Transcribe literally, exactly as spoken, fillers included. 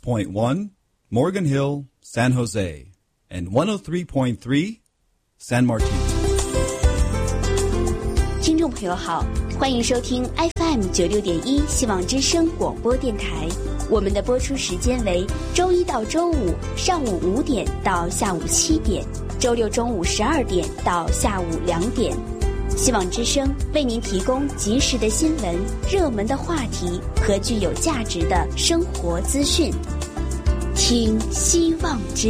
point one, Morgan Hill, San Jose, and one oh three point three, San Martin. 听众朋友好，欢迎收听 F M 九六点一希望之声广播电台。我们的播出时间为周一到周五上午五点到下午七点，周六中午十二点到下午两点。希望之声为您提供及时的新闻、热门的话题和具有价值的生活资讯。听希望之